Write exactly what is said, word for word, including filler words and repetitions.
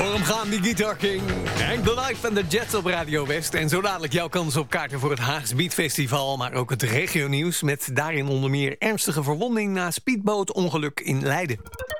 Enorm gaan die Guitar King. Hank the Life en de Jets op Radio West. En zo dadelijk jouw kans op kaarten voor het Haags Beat Festival. Maar ook het regionieuws met daarin onder meer ernstige verwonding na speedbootongeluk in Leiden.